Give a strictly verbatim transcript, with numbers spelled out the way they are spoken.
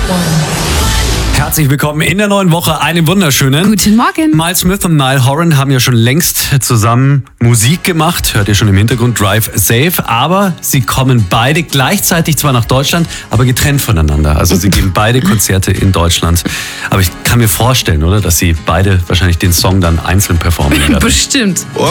Herzlich willkommen in der neuen Woche. Einen wunderschönen. Guten Morgen. Miles Smith und Niall Horan haben ja schon längst zusammen Musik gemacht. Hört ihr schon im Hintergrund, Drive Safe. Aber sie kommen beide gleichzeitig zwar nach Deutschland, aber getrennt voneinander. Also sie geben beide Konzerte in Deutschland. Aber ich kann mir vorstellen, oder, dass sie beide wahrscheinlich den Song dann einzeln performen werden. Bestimmt.